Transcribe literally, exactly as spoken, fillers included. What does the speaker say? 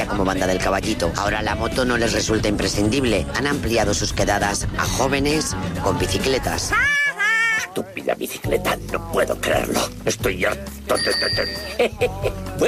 como Banda del Caballito. Ahora la moto no les resulta imprescindible. Han ampliado sus quedadas a jóvenes con bicicletas. Estúpida bicicleta, no puedo creerlo. Estoy harto de...